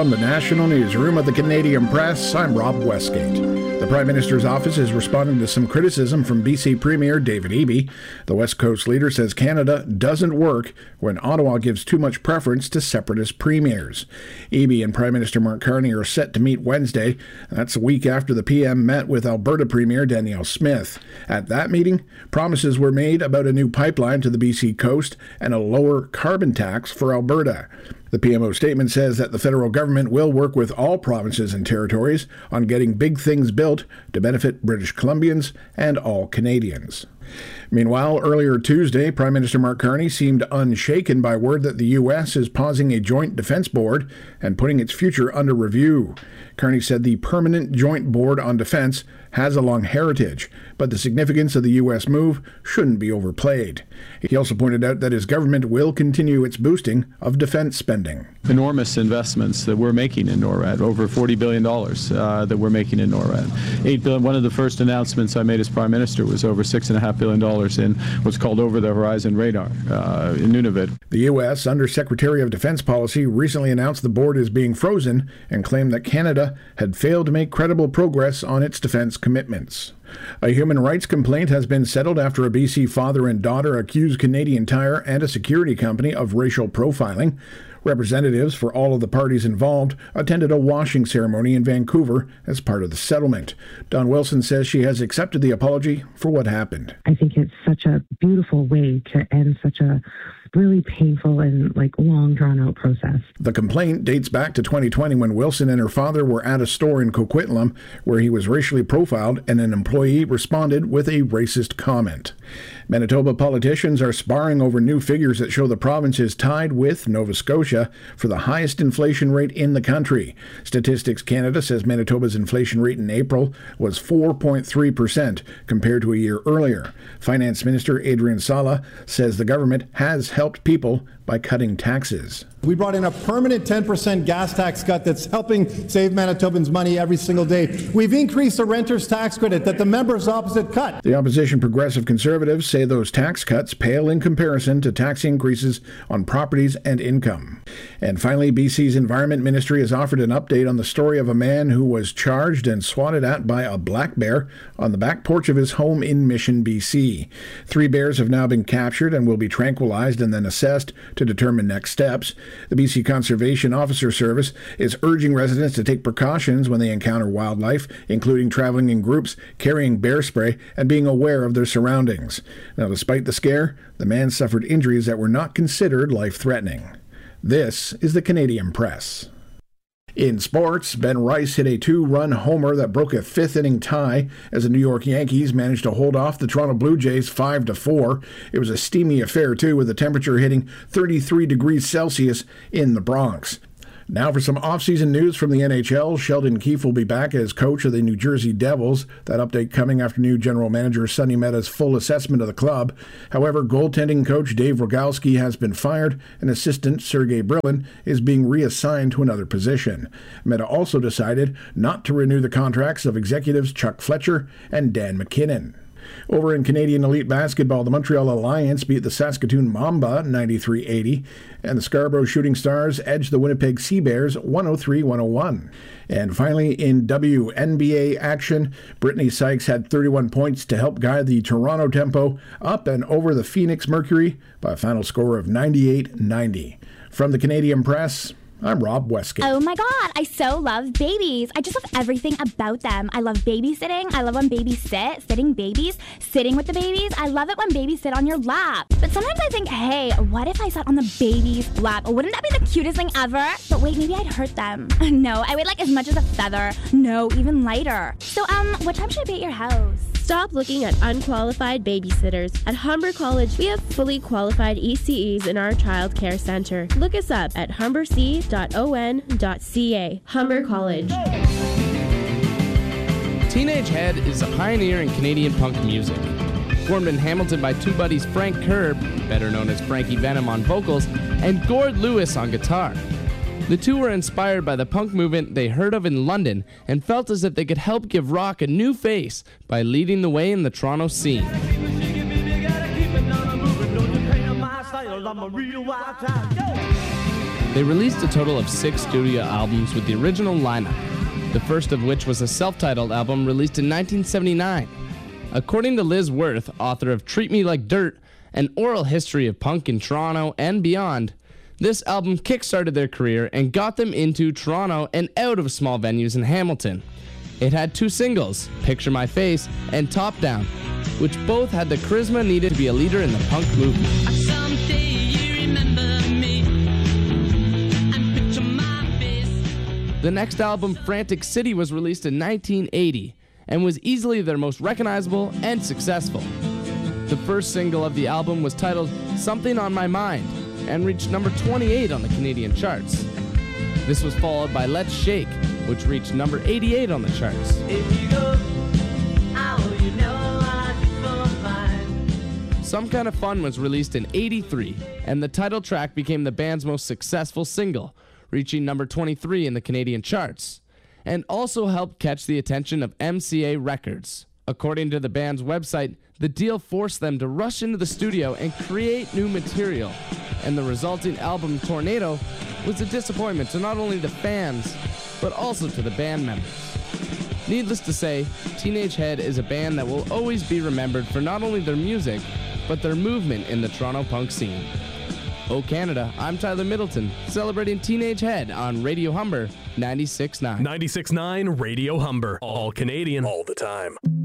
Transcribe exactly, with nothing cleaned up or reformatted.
From the National Newsroom of the Canadian Press, I'm Rob Westgate. The Prime Minister's office is responding to some criticism from B C Premier David Eby. The West Coast leader says Canada doesn't work when Ottawa gives too much preference to separatist premiers. Eby and Prime Minister Mark Carney are set to meet Wednesday. That's a week after the P M met with Alberta Premier Danielle Smith. At that meeting, promises were made about a new pipeline to the B C coast and a lower carbon tax for Alberta. The P M O statement says that the federal government will work with all provinces and territories on getting big things built to benefit British Columbians and all Canadians. Meanwhile, earlier Tuesday, Prime Minister Mark Carney seemed unshaken by word that the U S is pausing a joint defense board and putting its future under review. Carney said the Permanent Joint Board on Defense has a long heritage, but the significance of the U S move shouldn't be overplayed. He also pointed out that his government will continue its boosting of defense spending. Enormous investments that we're making in NORAD, over forty billion dollars uh, that we're making in NORAD. eight billion dollars, one of the first announcements I made as Prime Minister was over six point five billion dollars in what's called over-the-horizon radar uh, in Nunavut. The U S Under-Secretary of Defense Policy recently announced the board is being frozen and claimed that Canada had failed to make credible progress on its defense commitments. A human rights complaint has been settled after a B C father and daughter accused Canadian Tire and a security company of racial profiling. Representatives for all of the parties involved attended a washing ceremony in Vancouver as part of the settlement. Dawn Wilson says she has accepted the apology for what happened. I think it's such a beautiful way to end such a really painful and like long drawn out process. The complaint dates back to twenty twenty when Wilson and her father were at a store in Coquitlam where he was racially profiled and an employee responded with a racist comment. Manitoba politicians are sparring over new figures that show the province is tied with Nova Scotia for the highest inflation rate in the country. Statistics Canada says Manitoba's inflation rate in April was four point three percent compared to a year earlier. Finance Minister Adrian Sala says the government has helped people by cutting taxes. We brought in a permanent ten percent gas tax cut that's helping save Manitobans money every single day. We've increased the renter's tax credit that the members opposite cut. The opposition Progressive Conservatives say those tax cuts pale in comparison to tax increases on properties and income. And finally, B C's Environment Ministry has offered an update on the story of a man who was charged and swatted at by a black bear on the back porch of his home in Mission, B C. Three bears have now been captured and will be tranquilized and then assessed to determine next steps. The B C Conservation Officer Service is urging residents to take precautions when they encounter wildlife, including traveling in groups, carrying bear spray, and being aware of their surroundings. Now, despite the scare, the man suffered injuries that were not considered life-threatening. This is the Canadian Press. In sports, Ben Rice hit a two-run homer that broke a fifth-inning tie as the New York Yankees managed to hold off the Toronto Blue Jays five to four. It was a steamy affair, too, with the temperature hitting thirty-three degrees Celsius in the Bronx. Now for some off-season news from the N H L. Sheldon Keefe will be back as coach of the New Jersey Devils. That update coming after new general manager Sonny Meta's full assessment of the club. However, goaltending coach Dave Rogalski has been fired, and assistant Sergei Brylin is being reassigned to another position. Meta also decided not to renew the contracts of executives Chuck Fletcher and Dan McKinnon. Over in Canadian Elite Basketball, the Montreal Alliance beat the Saskatoon Mamba ninety-three eighty, and the Scarborough Shooting Stars edged the Winnipeg Sea Bears one oh three one oh one. And finally, in W N B A action, Brittany Sykes had thirty-one points to help guide the Toronto Tempo up and over the Phoenix Mercury by a final score of ninety-eight ninety. From the Canadian Press, I'm Rob Westgate. Oh my god, I so love babies. I just love everything about them. I love babysitting. I love when babies sit, sitting babies, sitting with the babies. I love it when babies sit on your lap. But sometimes I think, hey, what if I sat on the baby's lap? Wouldn't that be the cutest thing ever? But wait, maybe I'd hurt them. No, I weigh like as much as a feather. No, even lighter. So, um, what time should I be at your house? Stop looking at unqualified babysitters. At Humber College, we have fully qualified E C Es in our child care center. Look us up at humber c dot o n dot c a. Humber College. Teenage Head is a pioneer in Canadian punk music. Formed in Hamilton by two buddies Frank Curb, better known as Frankie Venom on vocals, and Gord Lewis on guitar. The two were inspired by the punk movement they heard of in London and felt as if they could help give rock a new face by leading the way in the Toronto scene. They released a total of six studio albums with the original lineup, the first of which was a self-titled album released in nineteen seventy-nine. According to Liz Worth, author of Treat Me Like Dirt, an oral history of punk in Toronto and beyond, this album kick-started their career and got them into Toronto and out of small venues in Hamilton. It had two singles, Picture My Face and Top Down, which both had the charisma needed to be a leader in the punk movement. Someday you remember me and picture my face. The next album, Frantic City, was released in nineteen eighty and was easily their most recognizable and successful. The first single of the album was titled Something on My Mind and reached number twenty-eight on the Canadian charts. This was followed by Let's Shake, which reached number eighty-eight on the charts. If you go, oh, you know I'd go fine. Some Kind of Fun was released in eighty-three, and the title track became the band's most successful single, reaching number twenty-three in the Canadian charts, and also helped catch the attention of M C A Records. According to the band's website, the deal forced them to rush into the studio and create new material, and the resulting album, Tornado, was a disappointment to not only the fans, but also to the band members. Needless to say, Teenage Head is a band that will always be remembered for not only their music, but their movement in the Toronto punk scene. Oh Canada, I'm Tyler Middleton, celebrating Teenage Head on Radio Humber ninety-six point nine. ninety-six point nine Radio Humber. All Canadian, all the time.